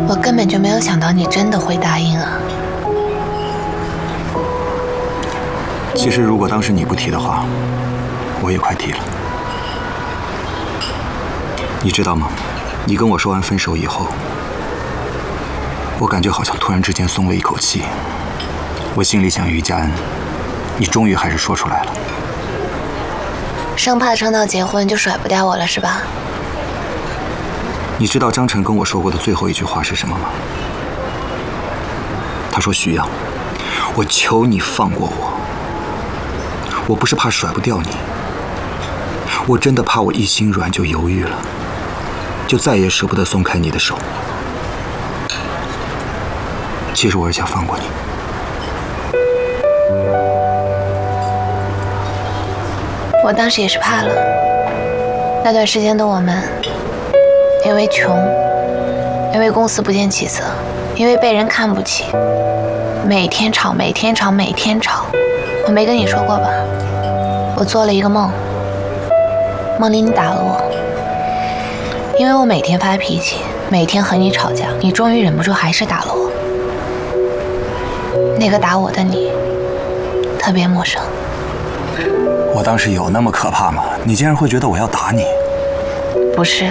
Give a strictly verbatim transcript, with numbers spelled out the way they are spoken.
我根本就没有想到你真的会答应啊。 其实如果当时你不提的话，我也快提了。你知道吗？你跟我说完分手以后，我感觉好像突然之间松了一口气。我心里想，于佳恩，你终于还是说出来了。 生怕撑到结婚就甩不掉我了是吧？ 你知道张晨跟我说过的最后一句话是什么吗？他说：“徐阳，我求你放过我。我不是怕甩不掉你，我真的怕我一心软就犹豫了，就再也舍不得松开你的手。其实我是想放过你。” 我当时也是怕了。那段时间的我们，因为穷，因为公司不见起色，因为被人看不起，每天吵，每天吵，每天吵。我没跟你说过吧？我做了一个梦，梦里你打了我，因为我每天发脾气，每天和你吵架，你终于忍不住还是打了我。那个打我的你，特别陌生。 我当时有那么可怕吗？你竟然会觉得我要打你？ 不是。